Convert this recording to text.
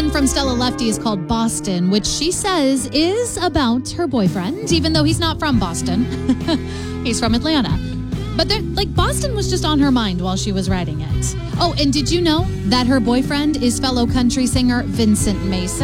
one from Stella Lefty is called Boston, which she says is about her boyfriend, even though he's not from Boston. He's from Atlanta. But Boston was just on her mind while she was writing it. Oh, and did you know that her boyfriend is fellow country singer Vincent Mason?